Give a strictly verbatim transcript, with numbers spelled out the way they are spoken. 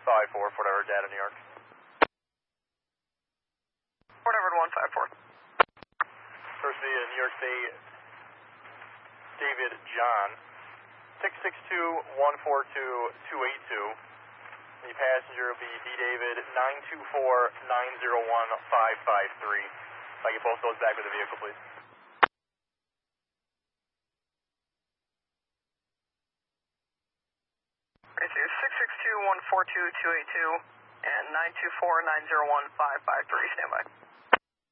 five four, Fort Edward data, New York. Fort Edward one five four. First via New York State, David John, six six two, one four two, two eight two. The passenger will be D David nine two four, nine zero one, five five three. If I get both those back with the vehicle, please. Right here, six six two, one four two, two eight two, and nine two four, nine zero one, five five three, stand by.